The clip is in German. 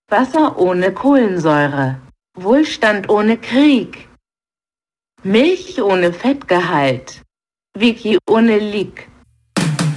Wasser ohne Kohlensäure, Wohlstand ohne Krieg, Milch ohne Fettgehalt, Wiki ohne Leak.